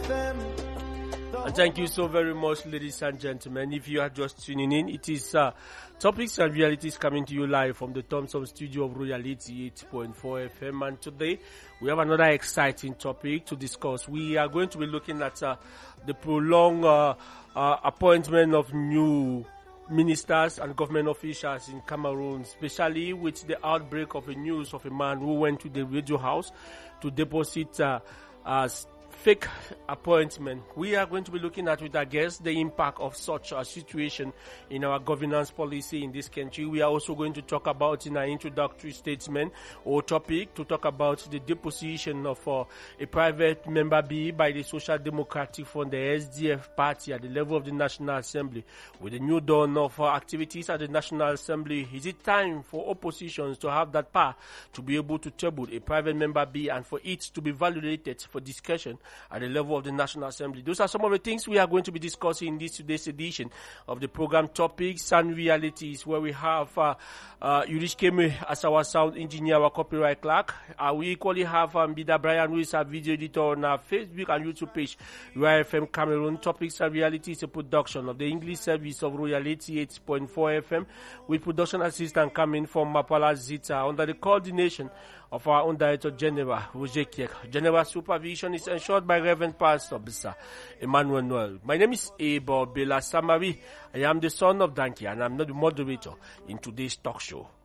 And thank you so very much, ladies and gentlemen. If you are just tuning in, it is Topics and Realities coming to you live from the Thompson studio of Royalty 8.4 FM. And today we have another exciting topic to discuss. We are going to be looking at the prolonged appointment of new ministers and government officials in Cameroon, especially with the outbreak of the news of a man who went to the radio house to deposit fake appointment. We are going to be looking at with our guests the impact of such a situation in our governance policy in this country. We are also going to talk about in our introductory statement or topic to talk about the deposition of a private member B by the Social Democratic Front, the SDF party, at the level of the National Assembly. With the new dawn of activities at the National Assembly, is it time for oppositions to have that power to be able to table a private member B and for it to be validated for discussion at the level of the National Assembly? Those are some of the things we are going to be discussing in this today's edition of the program Topics and Realities, where we have Yurish Keme as our sound engineer, our copyright clerk. We equally have Bida Brian, who is our video editor on our Facebook and YouTube page, Royal FM Cameroon. Topics and Realities is a production of the English service of Royalty 8.4 FM, with production assistant coming from Mapala Zita under the coordination of our own Director General, Roger Kiek. General supervision is ensured by Reverend Pastor Bisa Emmanuel Noel. My name is Abel Bela Samari. I am the son of Danki, and I'm not the moderator in today's talk show.